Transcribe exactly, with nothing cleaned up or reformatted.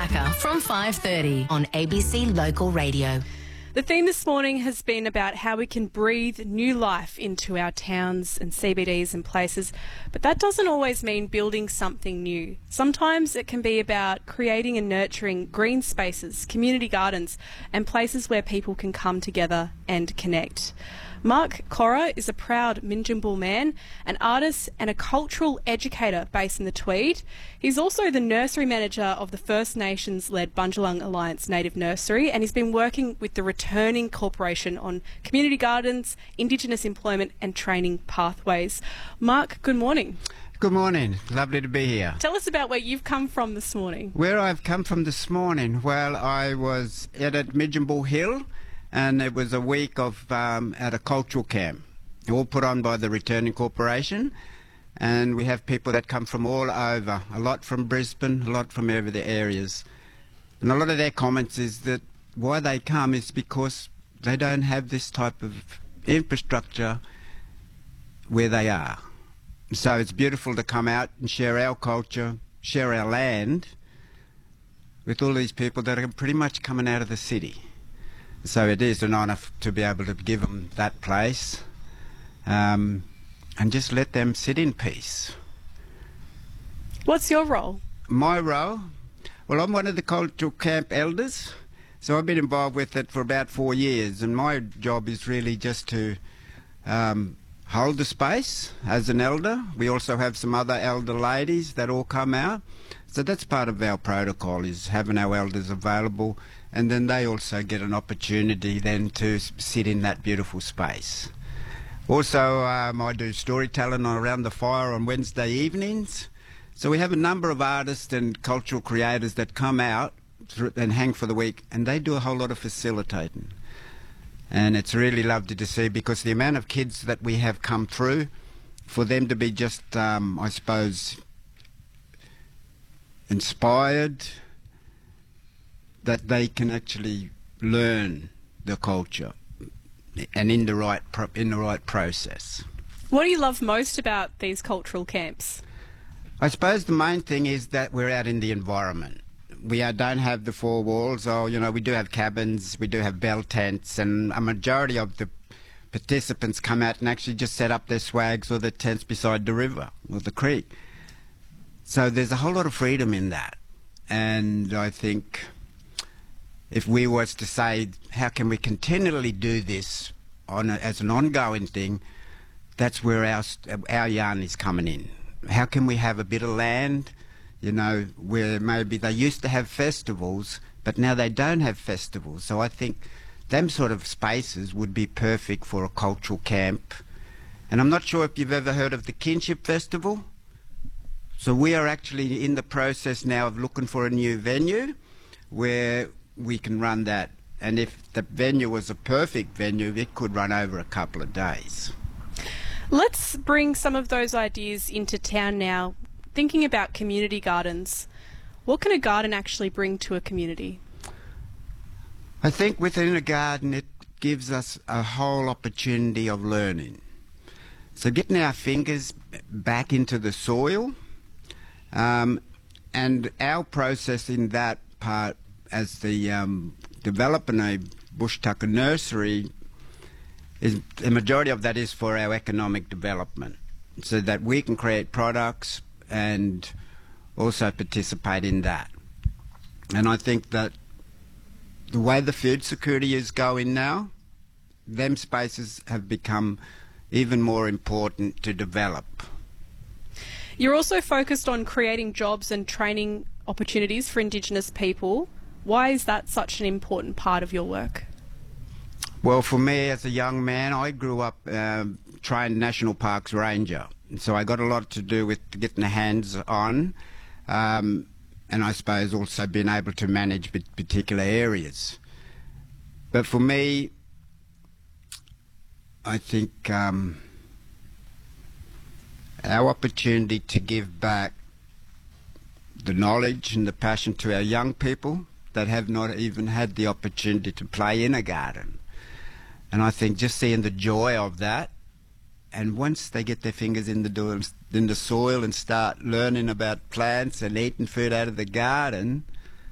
Tracker from five thirty on A B C Local Radio. The theme this morning has been about how we can breathe new life into our towns and C B Ds and places, but that doesn't always mean building something new. Sometimes it can be about creating and nurturing green spaces, community gardens, and places where people can come together and connect. Mark Cora is a proud Minjimble man, an artist and a cultural educator based in the Tweed. He's also the nursery manager of the First Nations-led Bundjalung Alliance Native Nursery, and he's been working with the Returning Corporation on community gardens, Indigenous employment and training pathways. Mark, good morning. Good morning. Lovely to be here. Tell us about where you've come from this morning. Where I've come from this morning? Well, I was at, at Minjimble Hill, and it was a week of um, at a cultural camp, all put on by the Returning Corporation, and we have people that come from all over, a lot from Brisbane, a lot from over the areas, and a lot of their comments is that why they come is because they don't have this type of infrastructure where they are. So it's beautiful to come out and share our culture, share our land with all these people that are pretty much coming out of the city. So it is an honour to be able to give them that place um, and just let them sit in peace. What's your role? My role? Well, I'm one of the cultural camp elders, so I've been involved with it for about four years, and my job is really just to um, hold the space as an elder. We also have some other elder ladies that all come out, so that's part of our protocol, is having our elders available, and then they also get an opportunity then to sit in that beautiful space. Also, um, I do storytelling around the fire on Wednesday evenings. So we have a number of artists and cultural creators that come out and hang for the week, and they do a whole lot of facilitating. And it's really lovely to see, because the amount of kids that we have come through, for them to be just, um, I suppose, inspired, that they can actually learn the culture and in the right pro in the right process. What do you love most about these cultural camps? I suppose the main thing is that we're out in the environment. We are, don't have the four walls. Oh, you know, we do have cabins, we do have bell tents, and a majority of the participants come out and actually just set up their swags or their tents beside the river or the creek. So there's a whole lot of freedom in that, and I think if we was to say, how can we continually do this on a, as an ongoing thing, that's where our, our yarn is coming in. How can we have a bit of land, you know, where maybe they used to have festivals, but now they don't have festivals. So I think them sort of spaces would be perfect for a cultural camp. And I'm not sure if you've ever heard of the Kinship Festival. So we are actually in the process now of looking for a new venue where we can run that, and if the venue was a perfect venue, it could run over a couple of days. Let's bring some of those ideas into town now. Thinking about community gardens, what can a garden actually bring to a community? I think within a garden it gives us a whole opportunity of learning. So getting our fingers back into the soil, um, and our process in that part as the um, developing a bush tucker nursery, is the majority of that is for our economic development, so that we can create products and also participate in that. And I think that the way the food security is going now, them spaces have become even more important to develop. You're also focused on creating jobs and training opportunities for Indigenous people. Why is that such an important part of your work? Well, for me as a young man, I grew up um, trained National Parks Ranger, and so I got a lot to do with getting the hands on, um, and I suppose also being able to manage particular areas. But for me, I think um, our opportunity to give back the knowledge and the passion to our young people that have not even had the opportunity to play in a garden. And I think just seeing the joy of that, and once they get their fingers in the door, in the soil and start learning about plants and eating food out of the garden,